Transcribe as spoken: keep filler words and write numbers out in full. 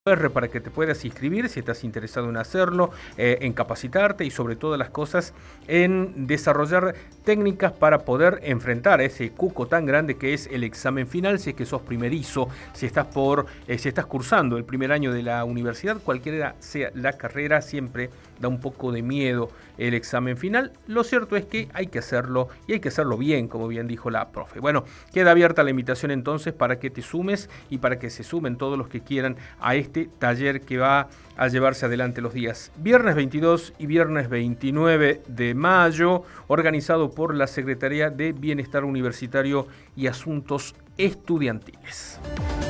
para que te puedas inscribir si estás interesado en hacerlo, eh, en capacitarte y sobre todas las cosas en desarrollar técnicas para poder enfrentar ese cuco tan grande que es el examen final, si es que sos primerizo, si estás por, eh, si estás cursando el primer año de la universidad, cualquiera sea la carrera, siempre da un poco de miedo el examen final. Lo cierto es que hay que hacerlo y hay que hacerlo bien, como bien dijo la profe. Bueno, queda abierta la invitación entonces para que te sumes y para que se sumen todos los que quieran a este taller que va a llevarse adelante los días viernes veintidós y viernes veintinueve de mayo, organizado por la Secretaría de Bienestar Universitario y Asuntos Estudiantiles.